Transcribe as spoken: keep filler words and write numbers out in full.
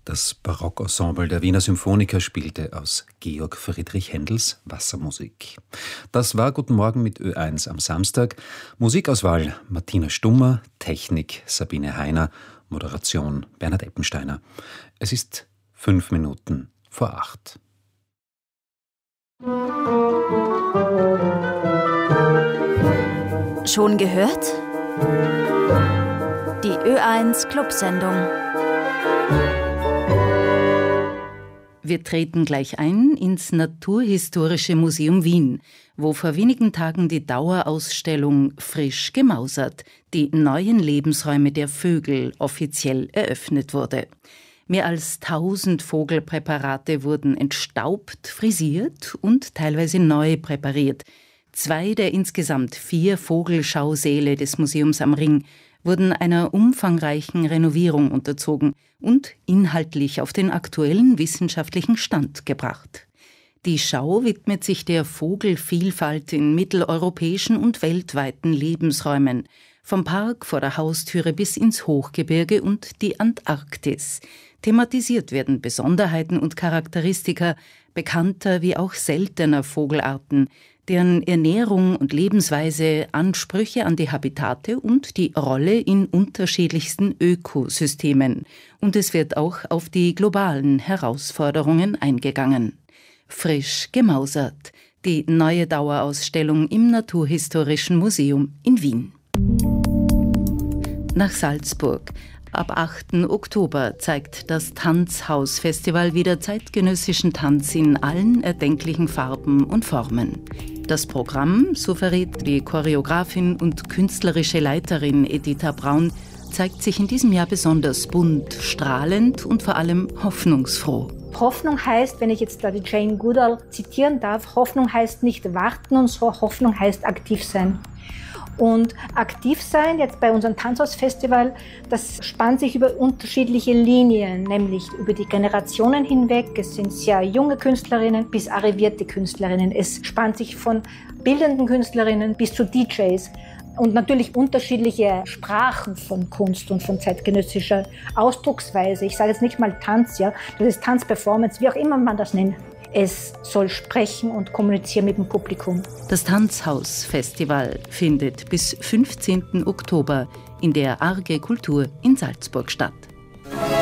Das Barockensemble der Wiener Symphoniker spielte aus Georg Friedrich Händels Wassermusik. Das war Guten Morgen mit Ö eins am Samstag. Musikauswahl Martina Stummer, Technik Sabine Heiner, Moderation Bernhard Eppensteiner. Es ist fünf Minuten vor acht. Schon gehört? Die Ö eins Clubsendung. Wir treten gleich ein ins Naturhistorische Museum Wien, wo vor wenigen Tagen die Dauerausstellung Frisch gemausert, die neuen Lebensräume der Vögel, offiziell eröffnet wurde. Mehr als tausend Vogelpräparate wurden entstaubt, frisiert und teilweise neu präpariert. Zwei der insgesamt vier Vogelschausäle des Museums am Ring wurden einer umfangreichen Renovierung unterzogen und inhaltlich auf den aktuellen wissenschaftlichen Stand gebracht. Die Schau widmet sich der Vogelvielfalt in mitteleuropäischen und weltweiten Lebensräumen, vom Park vor der Haustüre bis ins Hochgebirge und die Antarktis. Thematisiert werden Besonderheiten und Charakteristika bekannter wie auch seltener Vogelarten, deren Ernährung und Lebensweise Ansprüche an die Habitate und die Rolle in unterschiedlichsten Ökosystemen. Und es wird auch auf die globalen Herausforderungen eingegangen. Frisch gemausert, die neue Dauerausstellung im Naturhistorischen Museum in Wien. Nach Salzburg. Ab achten Oktober zeigt das Tanzhaus-Festival wieder zeitgenössischen Tanz in allen erdenklichen Farben und Formen. Das Programm, so verrät die Choreografin und künstlerische Leiterin Editha Braun, zeigt sich in diesem Jahr besonders bunt, strahlend und vor allem hoffnungsfroh. Hoffnung heißt, wenn ich jetzt da die Jane Goodall zitieren darf, Hoffnung heißt nicht warten und so, Hoffnung heißt aktiv sein. Und aktiv sein, jetzt bei unserem Tanzhaus-Festival, das spannt sich über unterschiedliche Linien, nämlich über die Generationen hinweg. Es sind sehr junge Künstlerinnen bis arrivierte Künstlerinnen. Es spannt sich von bildenden Künstlerinnen bis zu D Js. Und natürlich unterschiedliche Sprachen von Kunst und von zeitgenössischer Ausdrucksweise. Ich sage jetzt nicht mal Tanz, ja, das ist Tanzperformance, wie auch immer man das nennt. Es soll sprechen und kommunizieren mit dem Publikum. Das Tanzhaus-Festival findet bis fünfzehnten Oktober in der Arge Kultur in Salzburg statt.